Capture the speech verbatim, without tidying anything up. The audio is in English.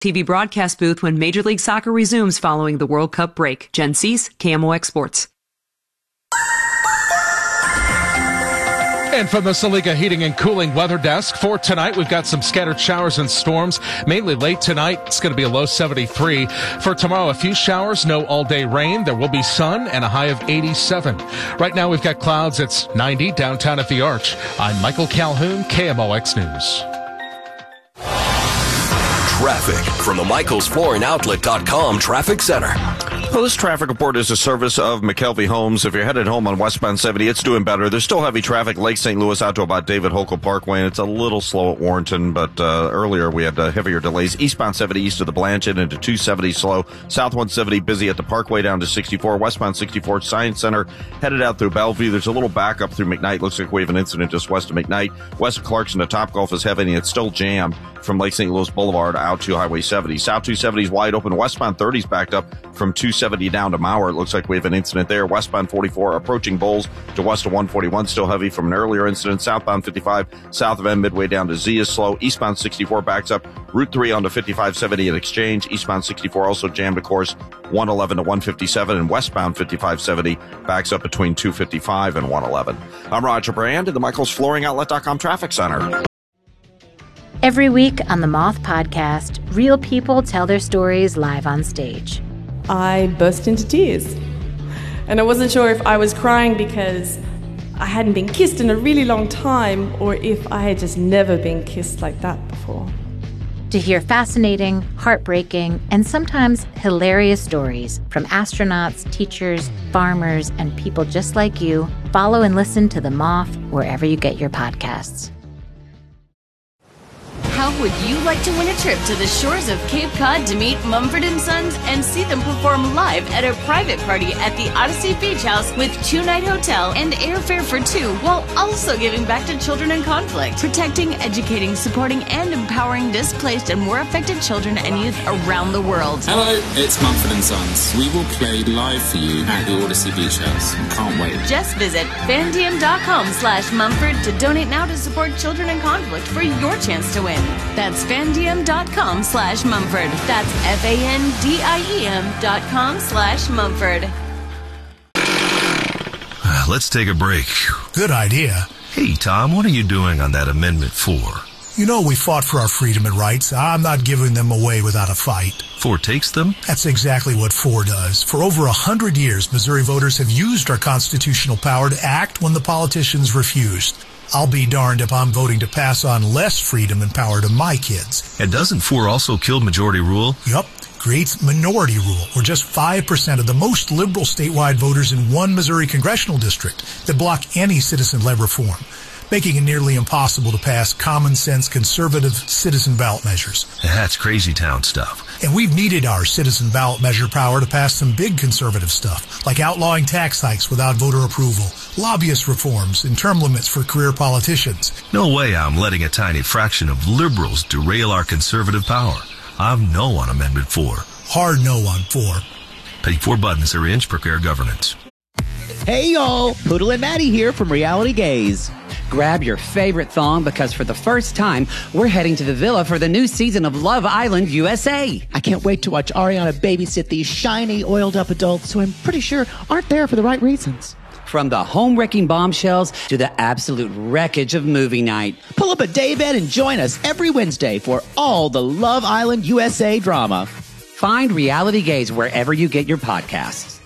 T V broadcast booth when Major League Soccer resumes following the World Cup break. Jen Cease, K M O X Sports. And from the Saliga Heating and Cooling Weather Desk, for tonight, we've got some scattered showers and storms, mainly late tonight. It's going to be a low seventy-three. For tomorrow, a few showers, no all-day rain. There will be sun and a high of eighty-seven. Right now, we've got clouds. It's ninety downtown at the Arch. I'm Michael Calhoun, K M O X News. Traffic from the Michaels Flooring Outlet dot com Traffic Center. Well, this traffic report is a service of McKelvey Homes. If you're headed home on westbound seventy, it's doing better. There's still heavy traffic Lake Saint Louis out to about David Hokel Parkway, and it's a little slow at Warrenton, but uh, earlier we had uh, heavier delays. Eastbound seventy east of the Blanchard into two seventy slow. South one seventy busy at the Parkway down to sixty-four. Westbound sixty-four Science Center headed out through Bellevue. There's a little backup through McKnight. Looks like we have an incident just west of McKnight. West of Clarkson to Topgolf is heavy, and it's still jammed from Lake Saint Louis Boulevard out to Highway seventy. South two seventy is wide open. Westbound thirty is backed up from two seventy down to Mauer. It looks like we have an incident there. Westbound forty-four approaching Bowles to west of one forty-one, still heavy from an earlier incident. Southbound fifty-five, south of M midway down to Z is slow. Eastbound sixty-four backs up. Route three onto fifty-five seventy at Exchange. Eastbound sixty-four also jammed, of course, one eleven to one fifty-seven, and westbound fifty-five seventy backs up between two fifty-five and one eleven. I'm Roger Brand at the Michaels Flooring Outlet dot com Traffic Center. Every week on the Moth Podcast, real people tell their stories live on stage. I burst into tears. And I wasn't sure if I was crying because I hadn't been kissed in a really long time or if I had just never been kissed like that before. To hear fascinating, heartbreaking, and sometimes hilarious stories from astronauts, teachers, farmers, and people just like you, follow and listen to The Moth wherever you get your podcasts. How would you like to win a trip to the shores of Cape Cod to meet Mumford and Sons and see them perform live at a private party at the Odyssey Beach House with two-night hotel and airfare for two, while also giving back to children in conflict, protecting, educating, supporting, and empowering displaced and war affected children and youth around the world? Hello, it's Mumford and Sons. We will play live for you at the Odyssey Beach House. Can't wait. Just visit fandiem.com slash Mumford to donate now to support children in conflict for your chance to win. That's fandiem.com slash Mumford. That's F-A-N-D-I-E-M dot com slash Mumford. Let's take a break. Good idea. Hey, Tom, what are you doing on that Amendment four? You know we fought for our freedom and rights. I'm not giving them away without a fight. four takes them? That's exactly what four does. For over a hundred years, Missouri voters have used our constitutional power to act when the politicians refused. I'll be darned if I'm voting to pass on less freedom and power to my kids. And doesn't four also kill majority rule? Yup. Creates minority rule, where just five percent of the most liberal statewide voters in one Missouri congressional district that block any citizen-led reform, making it nearly impossible to pass common-sense conservative citizen ballot measures. That's crazy town stuff. And we've needed our citizen ballot measure power to pass some big conservative stuff, like outlawing tax hikes without voter approval, lobbyist reforms, and term limits for career politicians. No way I'm letting a tiny fraction of liberals derail our conservative power. I'm no on Amendment four. Hard no on four. Pay four buttons or inch, prepare governance. Hey y'all, Poodle and Maddie here from Reality Gaze. Grab your favorite thong because for the first time, we're heading to the villa for the new season of Love Island U S A. I can't wait to watch Ariana babysit these shiny, oiled-up adults who I'm pretty sure aren't there for the right reasons. From the home-wrecking bombshells to the absolute wreckage of movie night. Pull up a daybed and join us every Wednesday for all the Love Island U S A drama. Find Reality Gaze wherever you get your podcasts.